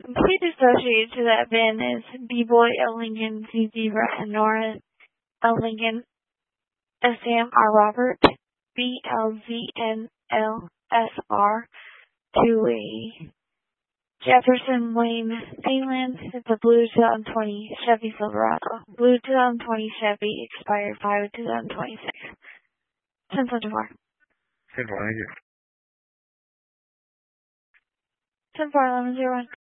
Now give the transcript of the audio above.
Complete associated to that VIN is B-Boy, L. Lincoln, Z Zebra, and Nora, L. Lincoln, Sam R. Robert, BLZNLSR, to a Jefferson Lane, Finland. It's a blue 2020 Chevy Silverado. Blue 2020 Chevy, expired 5/2026. 1024. 10-4, thank you. 10-4, 11-01.